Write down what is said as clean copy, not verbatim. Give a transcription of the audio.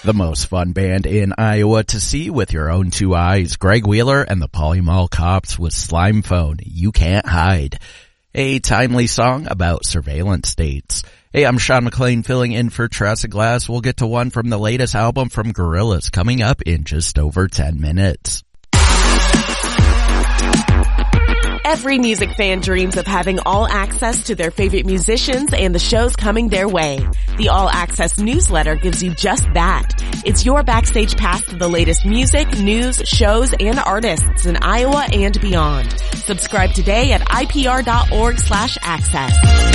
The most fun band in Iowa to see with your own two eyes. Greg Wheeler and the Polymall Cops with Slime Phone, You Can't Hide. A timely song about surveillance states. Hey, I'm Sean McLean filling in for Tressa Glass. We'll get to one from the latest album from Gorillaz coming up in just over 10 minutes. Every music fan dreams of having all access to their favorite musicians and the shows coming their way. The All Access newsletter gives you just that. It's your backstage pass to the latest music, news, shows, and artists in Iowa and beyond. Subscribe today at ipr.org/access.